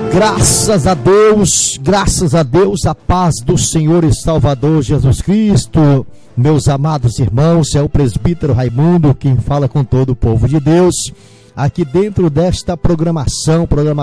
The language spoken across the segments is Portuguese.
Graças a Deus, a paz do Senhor e Salvador Jesus Cristo. Meus amados irmãos, é o presbítero Raimundo quem fala com todo o povo de Deus, aqui dentro desta programação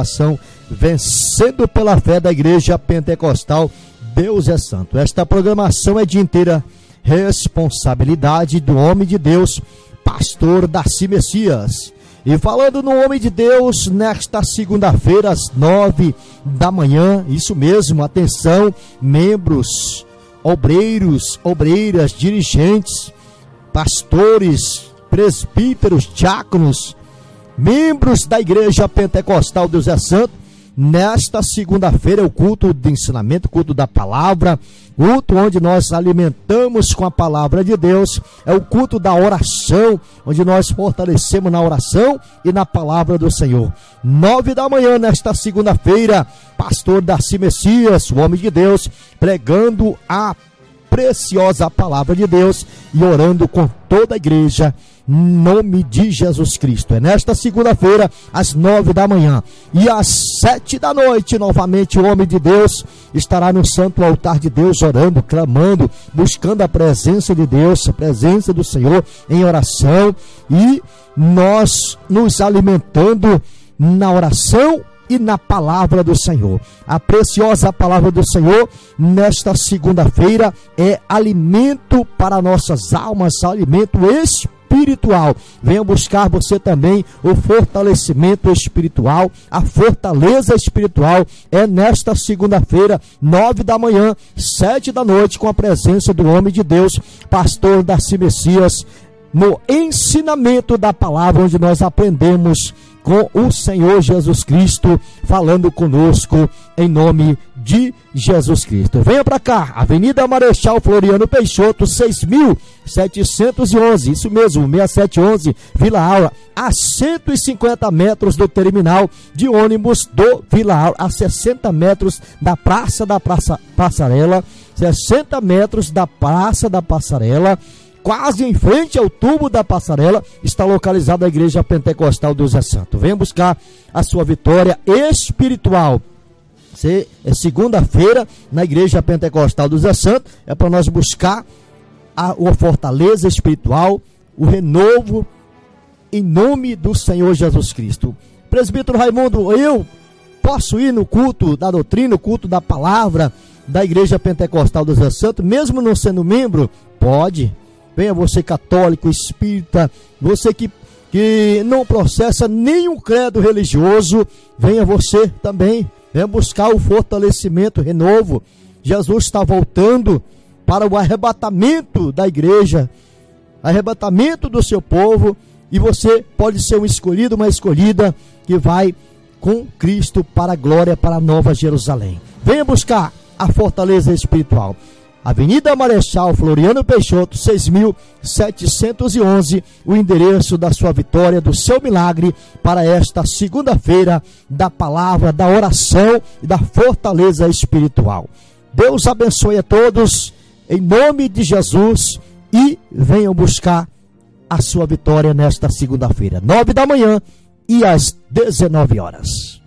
Vencendo pela Fé da Igreja Pentecostal Deus é Santo. Esta programação é de inteira responsabilidade do homem de Deus, pastor Darcy Messias. E falando no homem de Deus, nesta segunda-feira, às 9 da manhã, isso mesmo, atenção, membros, obreiros, obreiras, dirigentes, pastores, presbíteros, diáconos, membros da Igreja Pentecostal Deus é Santo. Nesta segunda-feira é o culto de ensinamento, culto da palavra, culto onde nós alimentamos com a palavra de Deus, é o culto da oração, onde nós fortalecemos na oração e na palavra do Senhor. 9 da manhã, nesta segunda-feira, pastor Darcy Messias, o homem de Deus, pregando a preciosa palavra de Deus e orando com toda a igreja, em nome de Jesus Cristo. É nesta segunda-feira, às 9 da manhã. E às 7 da noite, novamente, o homem de Deus estará no santo altar de Deus, orando, clamando, buscando a presença de Deus, a presença do Senhor em oração. E nós nos alimentando na oração e na palavra do Senhor. A preciosa palavra do Senhor nesta segunda-feira é alimento para nossas almas, alimento espiritual. Venha buscar você também o fortalecimento espiritual, a fortaleza espiritual. É nesta segunda-feira, 9 da manhã, 7 da noite, com a presença do homem de Deus, pastor Darcy Messias, no ensinamento da palavra, onde nós aprendemos com o Senhor Jesus Cristo, falando conosco em nome de Jesus Cristo. Venha para cá, Avenida Marechal Floriano Peixoto, 6.711, isso mesmo, 6711, Vila Aura, a 150 metros do terminal de ônibus do Vila Aura, a 60 metros da Praça da Passarela, 60 metros da Praça da Passarela, quase em frente ao tubo da passarela, está localizada a Igreja Pentecostal Deus é Santo. Venha buscar a sua vitória espiritual. É segunda-feira na Igreja Pentecostal Deus é Santo, é para nós buscar a fortaleza espiritual, o renovo, em nome do Senhor Jesus Cristo. Presbítero Raimundo, eu posso ir no culto da doutrina, no culto da palavra da Igreja Pentecostal Deus é Santo, mesmo não sendo membro? Pode. Venha você católico, espírita, você que não processa nenhum credo religioso, venha você também, venha buscar o fortalecimento, renovo. Jesus está voltando para o arrebatamento da igreja, arrebatamento do seu povo, e você pode ser um escolhido, uma escolhida que vai com Cristo para a glória, para a Nova Jerusalém. Venha buscar a fortaleza espiritual. Avenida Marechal Floriano Peixoto, 6.711, o endereço da sua vitória, do seu milagre, para esta segunda-feira, da palavra, da oração e da fortaleza espiritual. Deus abençoe a todos, em nome de Jesus, e venham buscar a sua vitória nesta segunda-feira, 9 da manhã e às 19 horas.